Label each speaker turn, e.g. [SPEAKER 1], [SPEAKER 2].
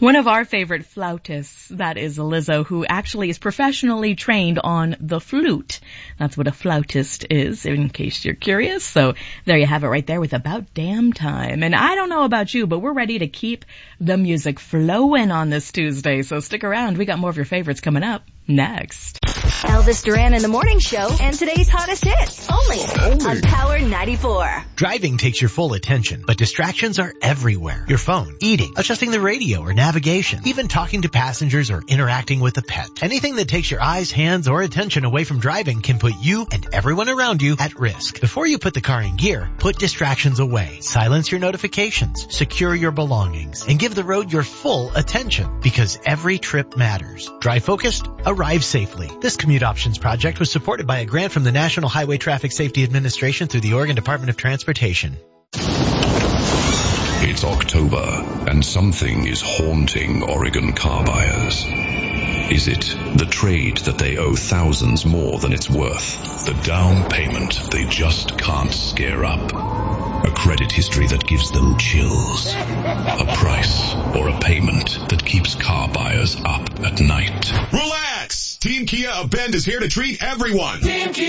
[SPEAKER 1] One of our favorite flautists, that is Lizzo, who actually is professionally trained on the flute. That's what a flautist is, in case you're curious. So there you have it right there with About Damn Time. And I don't know about you, but we're ready to keep the music flowing on this Tuesday. So stick around. We got more of your favorites coming up next.
[SPEAKER 2] Elvis Duran in the Morning Show and today's hottest hits only on Power 94.
[SPEAKER 3] Driving takes your full attention, but distractions are everywhere. Your phone, eating, adjusting the radio or navigation, even talking to passengers or interacting with a pet. Anything that takes your eyes, hands, or attention away from driving can put you and everyone around you at risk. Before you put the car in gear, put distractions away. Silence your notifications, secure your belongings, and give the road your full attention because every trip matters. Drive focused, arrive safely. This Commute Options project was supported by a grant from the National Highway Traffic Safety Administration through the Oregon Department of Transportation.
[SPEAKER 4] It's October, and something is haunting Oregon car buyers. Is it the trade that they owe thousands more than it's worth? The down payment they just can't scare up? A credit history that gives them chills? A price or a payment that keeps car buyers up at night?
[SPEAKER 5] Relax! Team Kia of Bend is here to treat everyone. Team Kia